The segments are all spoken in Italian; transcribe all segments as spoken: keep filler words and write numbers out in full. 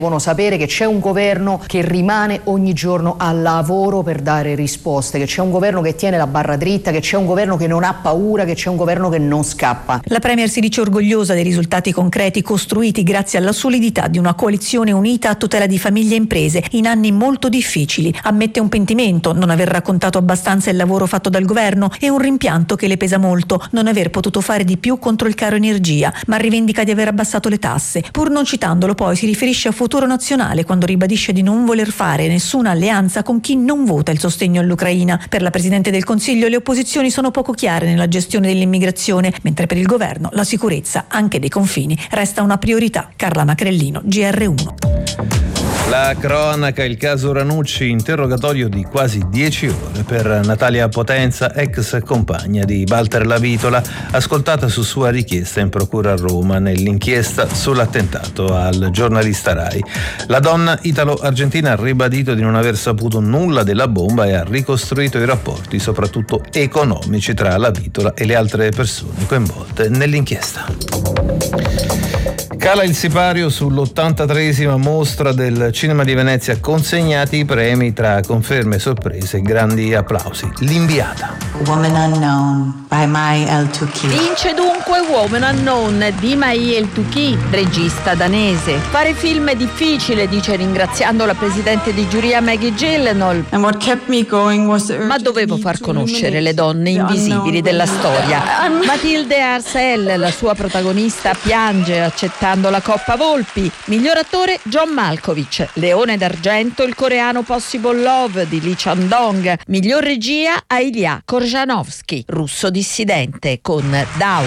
Devono sapere che c'è un governo che rimane ogni giorno al lavoro per dare risposte, che c'è un governo che tiene la barra dritta, che c'è un governo che non ha paura, che c'è un governo che non scappa. La Premier si dice orgogliosa dei risultati concreti costruiti grazie alla solidità di una coalizione unita a tutela di famiglie e imprese in anni molto difficili. Ammette un pentimento, non aver raccontato abbastanza il lavoro fatto dal governo, e un rimpianto che le pesa molto, non aver potuto fare di più contro il caro energia, ma rivendica di aver abbassato le tasse. Pur non citandolo poi si riferisce a Futuro Nazionale quando ribadisce di non voler fare nessuna alleanza con chi non vota il sostegno all'Ucraina. Per la Presidente del Consiglio le opposizioni sono poco chiare nella gestione dell'immigrazione, mentre per il governo la sicurezza anche dei confini resta una priorità. Carla Macrellino, G R uno. La cronaca, il caso Ranucci, interrogatorio di quasi dieci ore per Natalia Potenza, ex compagna di Walter Lavitola, ascoltata su sua richiesta in procura a Roma nell'inchiesta sull'attentato al giornalista Rai. La donna italo-argentina ha ribadito di non aver saputo nulla della bomba e ha ricostruito i rapporti, soprattutto economici, tra Lavitola e le altre persone coinvolte nell'inchiesta. Cala il sipario sull'ottantatreesima mostra del Cinema di Venezia, consegnati i premi tra conferme, sorprese e grandi applausi. L'Inviata. Woman Unknown by Mai El-Touki. Vince dunque Woman Unknown di Mai El-Touki, regista danese. Fare film è difficile, dice ringraziando la presidente di giuria Maggie Gyllenhaal. And what kept me going was the urge Ma dovevo far conoscere le donne invisibili della storia. Matilde Arsel, la sua protagonista, piange accettando la Coppa Volpi. Miglior attore John Malkovich. Leone d'argento il coreano Possible Love di Lee Chan-dong. Miglior regia Ilya Korjanovsky, russo dissidente, con Dao.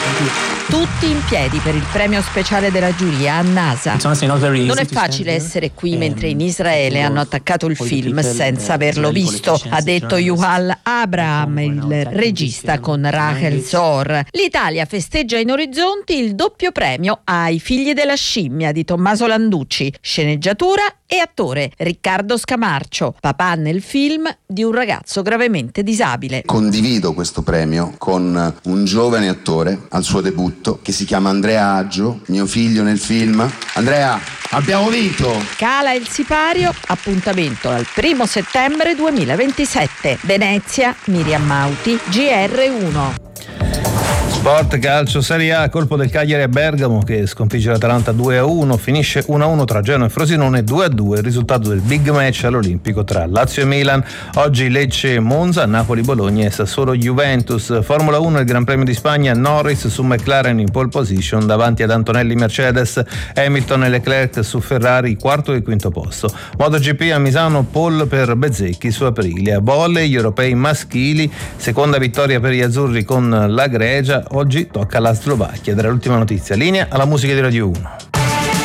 Tutti in piedi per il premio speciale della giuria a NASA. Non è facile essere qui mentre in Israele hanno attaccato il film senza averlo visto, ha detto Yuval Abraham, il regista con Rachel Zohar. L'Italia festeggia in orizzonti il doppio premio ai Figli della scimmia di Tommaso Landucci, sceneggiatura e attore. Riccardo Scamarcio, papà nel film di un ragazzo gravemente disabile. Condivido questo premio con un giovane attore al suo debutto che si chiama Andrea Aggio, mio figlio nel film. Andrea, abbiamo vinto! Cala il sipario, appuntamento al primo settembre duemilaventisette. Venezia, Miriam Mauti, G R uno. Sport, calcio, Serie A, colpo del Cagliari a Bergamo che sconfigge l'Atalanta due a uno, finisce uno a uno tra Genoa e Frosinone, due a due il risultato del big match all'Olimpico tra Lazio e Milan. Oggi Lecce e Monza, Napoli, Bologna e Sassuolo Juventus. Formula uno, il Gran Premio di Spagna, Norris su McLaren in pole position davanti ad Antonelli Mercedes, Hamilton e Leclerc su Ferrari, quarto e quinto posto. MotoGP a Misano, pole per Bezzecchi su Aprilia. Volley, gli europei maschili, seconda vittoria per gli azzurri con la Gregia. Oggi tocca alla Slovacchia. Dall'ultima notizia, linea alla musica di Radio uno.